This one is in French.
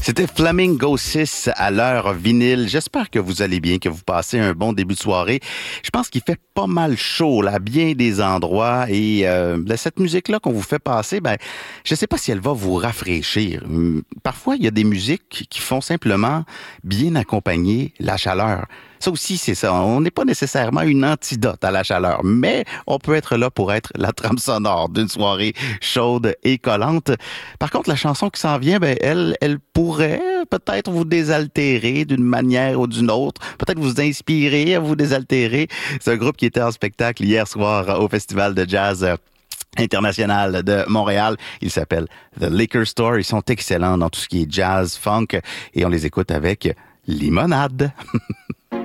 C'était Flamingo 6 à l'heure vinyle. J'espère que vous allez bien, que vous passez un bon début de soirée. Je pense qu'il fait pas mal chaud là, à bien des endroits. Et cette musique-là qu'on vous fait passer, je sais pas si elle va vous rafraîchir. Parfois, il y a des musiques qui font simplement bien accompagner la chaleur. Ça aussi, c'est ça. On n'est pas nécessairement une antidote à la chaleur, mais on peut être là pour être la trame sonore d'une soirée chaude et collante. Par contre, la chanson qui s'en vient, elle pourrait peut-être vous désaltérer d'une manière ou d'une autre, peut-être vous inspirer à vous désaltérer. C'est un groupe qui était en spectacle hier soir au Festival de jazz international de Montréal. Il s'appelle The Liquor Store. Ils sont excellents dans tout ce qui est jazz, funk, et on les écoute avec Limonade.